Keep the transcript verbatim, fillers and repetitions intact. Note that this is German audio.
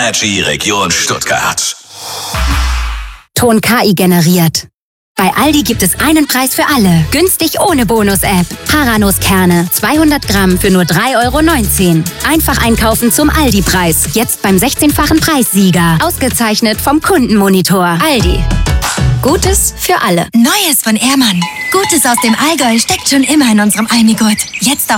Energy Region Stuttgart. Ton K I generiert. Bei Aldi gibt es einen Preis für alle. Günstig ohne Bonus-App. Haranuskerne, zweihundert Gramm für nur drei Euro neunzehn. Einfach einkaufen zum Aldi-Preis. Jetzt beim sechzehnfachen Preissieger. Ausgezeichnet vom Kundenmonitor. Aldi. Gutes für alle. Neues von Ehrmann. Gutes aus dem Allgäu steckt schon immer in unserem Almigurt. Jetzt auch